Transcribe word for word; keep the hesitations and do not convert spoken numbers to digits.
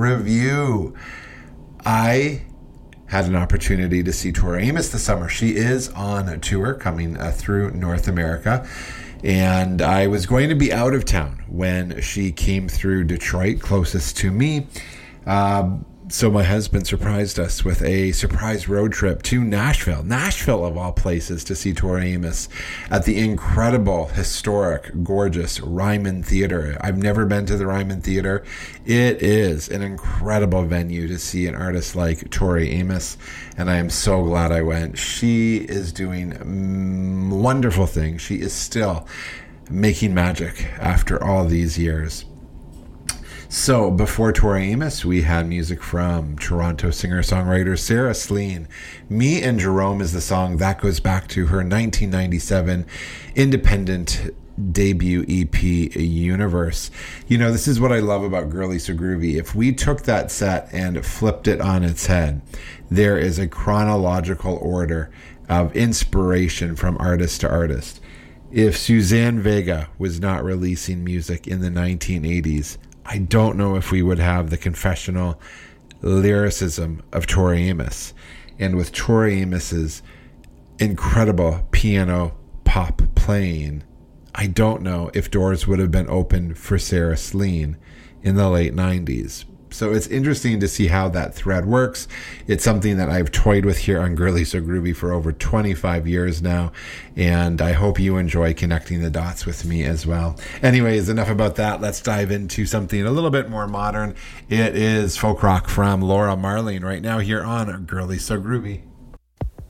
review. I had an opportunity to see Tori Amos this summer. She is on a tour coming uh, through North America. And I was going to be out of town when she came through Detroit, closest to me. Um, so my husband surprised us with a surprise road trip to Nashville. Nashville, of all places, to see Tori Amos at the incredible, historic, gorgeous Ryman Theater. I've never been to the Ryman Theater. It is an incredible venue to see an artist like Tori Amos, and I am so glad I went. She is doing mm, wonderful things. She is still making magic after all these years. So before Tori Amos, we had music from Toronto singer-songwriter Sarah Slean. Me and Jerome is the song that goes back to her nineteen ninety-seven independent debut E P, Universe. You know, this is what I love about Girly So Groovy. If we took that set and flipped it on its head, there is a chronological order of inspiration from artist to artist. If Suzanne Vega was not releasing music in the nineteen eighties, I don't know if we would have the confessional lyricism of Tori Amos. And with Tori Amos's incredible piano pop playing, I don't know if doors would have been open for Sarah Slean in the late nineties. So it's interesting to see how that thread works. It's something that I've toyed with here on Girly So Groovy for over twenty-five years now, and I hope you enjoy connecting the dots with me as well. Anyways, enough about that. Let's dive into something a little bit more modern. It is folk rock from Laura Marling right now here on Girly So Groovy.